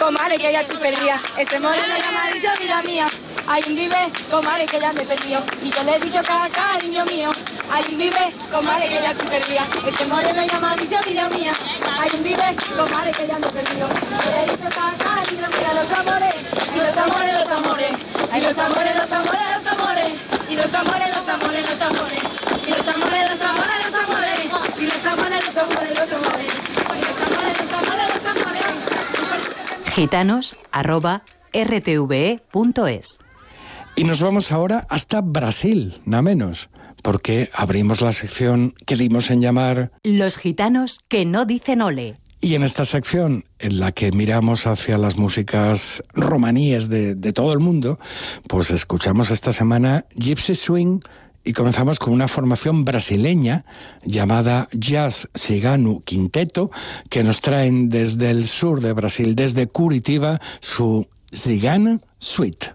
comadre, que ya estoy perdida. Este moreno y amarillo, vida mía. Alguien vive, comadre, que ya me he perdido. Y yo le he dicho cariño mío. Alguien vive, comadre, que ya estoy perdida. Este moreno y amarillo, vida mía. Alguien vive, comadre, que ya me he perdido. Yo le he dicho cariño mío. Los amores, y los amores, los amores. Y los amores, los amores, los amores. Y los amores, los amores, los amores. Y los amores, los amores, los amores. Y los amores, los amores, los amores. Y los amores, los amores, los amores. gitanos@rtve.es. Y nos vamos ahora hasta Brasil, nada menos, porque abrimos la sección que dimos en llamar Los gitanos que no dicen ole. Y en esta sección, en la que miramos hacia las músicas romaníes de todo el mundo, pues escuchamos esta semana Gypsy Swing y comenzamos con una formación brasileña llamada Jazz Cigano Quinteto, que nos traen desde el sur de Brasil, desde Curitiba, su Cigano Suite.